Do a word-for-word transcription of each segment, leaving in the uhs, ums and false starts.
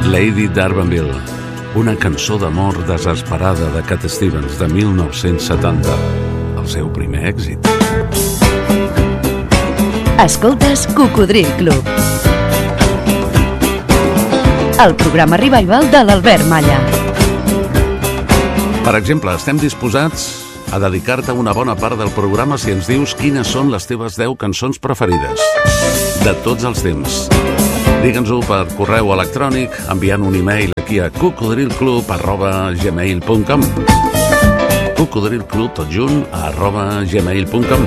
Lady d'Arbanville, una cançó d'amor desesperada de Cat Stevens de mil nou-cents setanta, el seu primer èxit. Escoltes Cocodril Club, el programa revival de l'Albert Malla. Per exemple, estem disposats a dedicar-te una bona part del programa si ens dius quines són les teves deu cançons preferides de tots els temps. Digue'ns-ho per correu electrònic, enviant un e-mail aquí a cocodrilclub arroba gmail punt com. cocodrilclub tot junt arroba gmail punt com.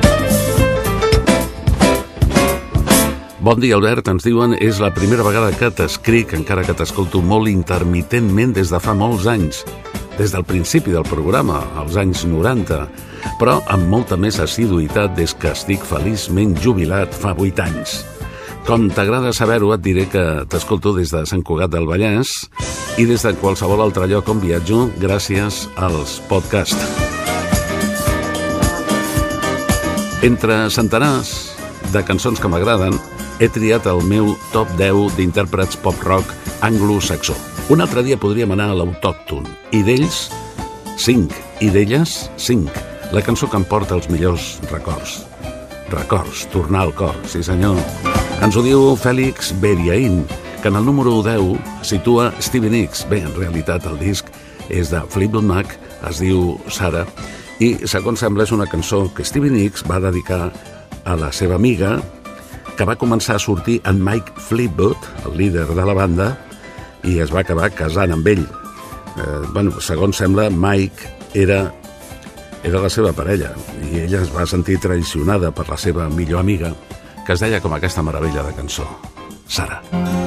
Bon dia, Albert, ens diuen és la primera vegada que t'escric, encara que t'escolto molt intermitentment des de fa molts anys, des del principi del programa, als anys noranta, però amb molta més assiduïtat des que estic feliçment jubilat fa vuit anys. Com t'agrada saber-ho, et diré que t'escolto des de Sant Cugat del Vallès i des de qualsevol altre lloc on viatjo gràcies als podcasts. Entre centenars de cançons que m'agraden, he triat el meu top deu d'intèrprets pop-rock anglosaxó. Un altre dia podríem anar a l'autòcton, i d'ells, cinc, i d'elles, cinc. La cançó que em porta els millors records. Records, tornar al cor, sí senyor. Ens ho diu Fèlix Beriaín, que en el número deu situa Stevie Nicks. Bé, en realitat el disc és de Fleetwood Mac, es diu Sarah, i segons sembla és una cançó que Stevie Nicks va dedicar a la seva amiga, que va començar a sortir en Mike Fleetwood, el líder de la banda, i es va acabar casant amb ell. Eh, bueno, segons sembla, Mike era, era la seva parella, i ella es va sentir traicionada per la seva millor amiga, que es deia com aquesta meravella de cançó, Sarah.